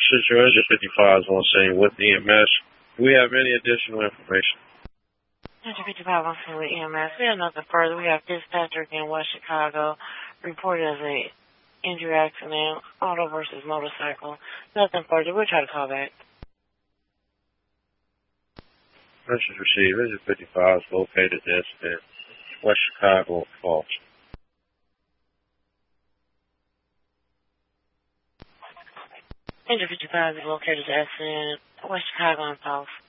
Central Engine 55 is on scene with EMS. Do we have any additional information? Engine 55 on scene with EMS. We have nothing further. We have dispatcher in West Chicago reported as a injury accident, auto versus motorcycle. Nothing further. We'll try to call back. Message received. Engine 55 is located at the incident. West Chicago Falls. Engine 55 is located at the accident. West Chicago and Falls.